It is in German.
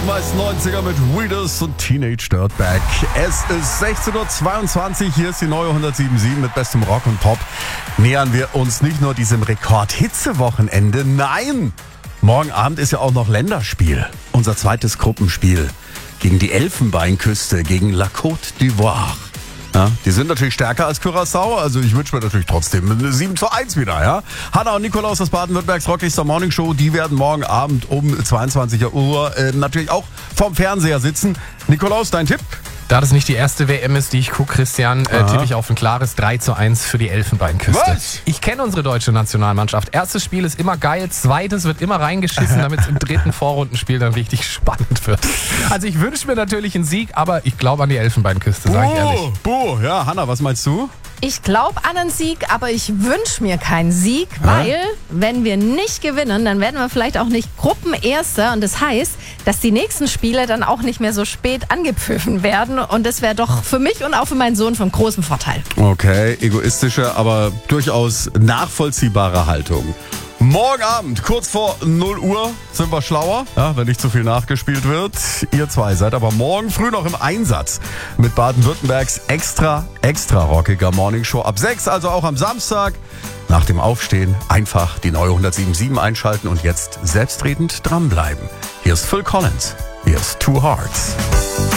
meisten 90er mit Weeders und Teenage Dirtbag. Es ist 16.22 Uhr, hier ist die neue 107.7 mit bestem Rock und Pop. Nähern wir uns nicht nur diesem Rekord-Hitze-Wochenende, nein! Morgen Abend ist ja auch noch Länderspiel. Unser zweites Gruppenspiel gegen die Elfenbeinküste, gegen La Côte d'Ivoire. Ja, die sind natürlich stärker als Curaçao, also ich wünsche mir natürlich trotzdem 7:1 wieder, ja. Hanna und Nikolaus aus Baden-Württembergs Rockigster Morning Show, die werden morgen Abend um 22 Uhr natürlich auch vorm Fernseher sitzen. Nikolaus, dein Tipp? Da das nicht die erste WM ist, die ich gucke, Christian, tippe ich auf ein klares 3:1 für die Elfenbeinküste. Was? Ich kenne unsere deutsche Nationalmannschaft. Erstes Spiel ist immer geil, zweites wird immer reingeschissen, damit es im dritten Vorrundenspiel dann richtig spannend wird. Also ich wünsche mir natürlich einen Sieg, aber ich glaube an die Elfenbeinküste, sage ich ehrlich. Ja, Hanna, was meinst du? Ich glaube an einen Sieg, aber ich wünsche mir keinen Sieg, weil wenn wir nicht gewinnen, dann werden wir vielleicht auch nicht Gruppenerster. Und das heißt, dass die nächsten Spiele dann auch nicht mehr so spät angepfiffen werden. Und das wäre doch für mich und auch für meinen Sohn von großem Vorteil. Okay, egoistische, aber durchaus nachvollziehbare Haltung. Morgen Abend, kurz vor 0 Uhr, sind wir schlauer, ja, wenn nicht zu viel nachgespielt wird. Ihr zwei seid aber morgen früh noch im Einsatz mit Baden-Württembergs extra rockiger Morningshow ab 6, also auch am Samstag. Nach dem Aufstehen einfach die neue 107.7 einschalten und jetzt selbstredend dranbleiben. Hier ist Phil Collins, hier ist Two Hearts.